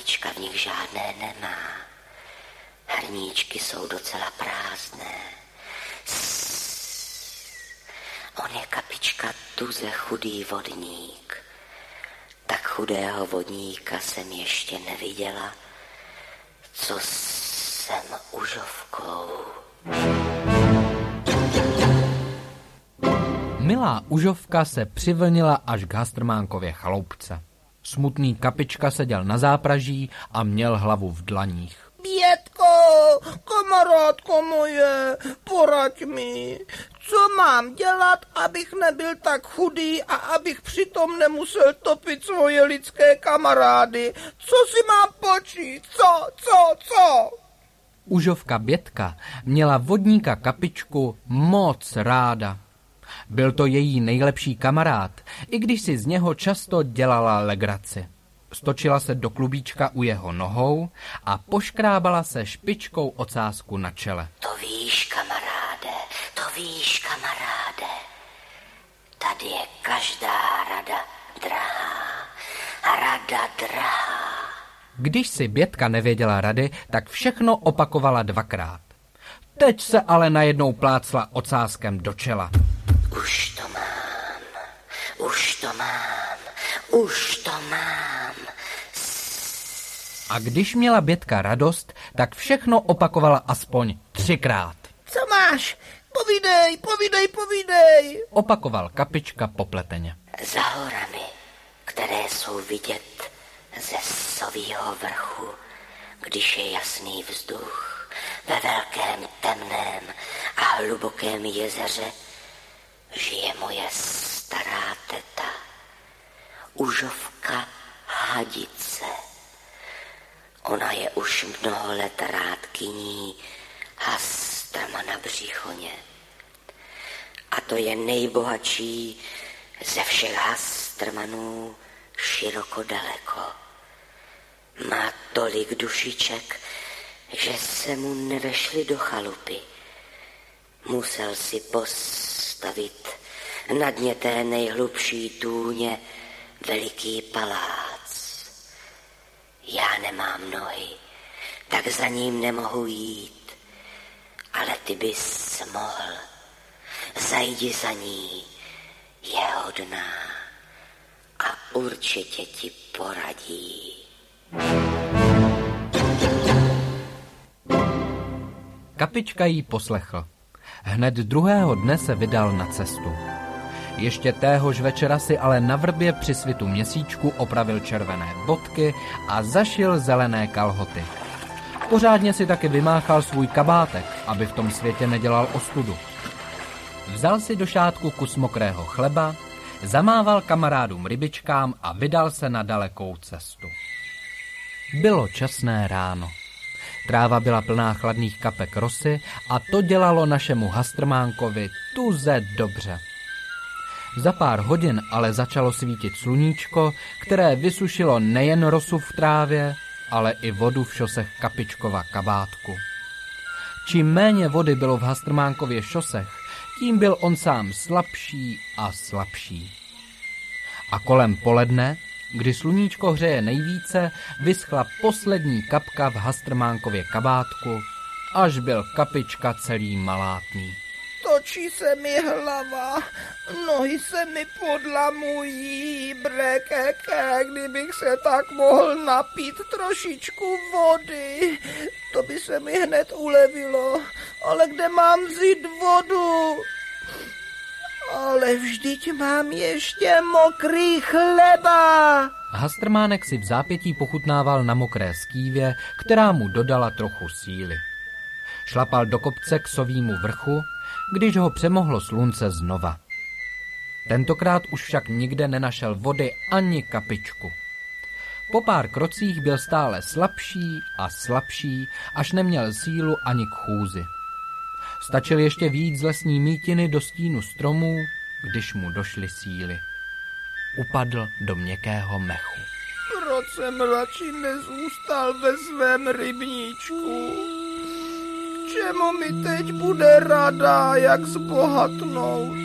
kapička v nich žádné nemá. Hrníčky jsou docela prázdné. On je, kapička, tuze chudý vodník. Tak chudého vodníka jsem ještě neviděla, co jsem užovkou. Milá užovka se přivlnila až k Hastrmánkově chaloupce. Smutný kapička seděl na zápraží a měl hlavu v dlaních. Bětko, kamarádko moje, poraď mi, co mám dělat, abych nebyl tak chudý a abych přitom nemusel topit svoje lidské kamarády. Co si mám počít? Co? Užovka Bětka měla vodníka Kapičku moc ráda. Byl to její nejlepší kamarád, i když si z něho často dělala legraci. Stočila se do klubíčka u jeho nohou a poškrábala se špičkou ocásku na čele. To víš, kamaráde, tady je každá rada drahá. Když si Bětka nevěděla rady, tak všechno opakovala dvakrát. Teď se ale najednou plácla ocáskem do čela. Už to mám. A když měla Bětka radost, tak všechno opakovala aspoň 3krát. Co máš? Povídej. Opakoval Kapička popleteně. Za horami, které jsou vidět ze Sovýho vrchu, když je jasný vzduch, ve velkém temném a hlubokém jezeře, žije moje stará teta, užovka Hadice. Ona je už mnoho let rádkyní Hastrma na Břichoně. A to je nejbohatší ze všech Hastrmanů široko daleko. Má tolik dušiček, že se mu nevešly do chalupy. Musel si postavit na dně té nejhlubší tůně veliký palác. Já nemám nohy, tak za ním nemohu jít, ale ty bys mohl. Zajdi za ní, je hodná a určitě ti poradí. Kapička jí poslechl. Hned druhého dne se vydal na cestu. Ještě téhož večera si ale na vrbě při svitu měsíčku opravil červené bodky a zašil zelené kalhoty. Pořádně si taky vymáchal svůj kabátek, aby v tom světě nedělal ostudu. Vzal si do šátku kus mokrého chleba, zamával kamarádům rybičkám a vydal se na dalekou cestu. Bylo časné ráno. Tráva byla plná chladných kapek rosy a to dělalo našemu Hastrmánkovi tuze dobře. Za pár hodin ale začalo svítit sluníčko, které vysušilo nejen rosu v trávě, ale i vodu v šosech Kapičkova kabátku. Čím méně vody bylo v Hastrmánkově šosech, tím byl on sám slabší a slabší. A kolem poledne, kdy sluníčko hřeje nejvíce, vyschla poslední kapka v Hastrmánkově kabátku, až byl Kapička celý malátný. Točí se mi hlava, nohy se mi podlamují, brekeke, kdybych se tak mohl napít trošičku vody, to by se mi hned ulevilo, ale kde mám vzít vodu? Ale vždyť mám ještě mokrý chleba. Hastrmánek si v zápětí pochutnával na mokré skývě, která mu dodala trochu síly. Šlapal do kopce k Sovýmu vrchu, když ho přemohlo slunce znova. Tentokrát už však nikde nenašel vody ani kapičku. Po pár krocích byl stále slabší a slabší, až neměl sílu ani k chůzi. Stačil ještě vyjít z lesní mýtiny do stínu stromů, když mu došly síly. Upadl do měkkého mechu. Proč jsem radši nezůstal ve svém rybníčku? Čemu mi teď bude rada, jak zbohatnout?